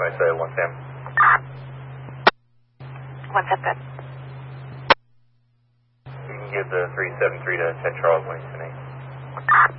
I say 1 Sam. 1 Sam, good. You can give the 373 to 10 Charles when he's finished.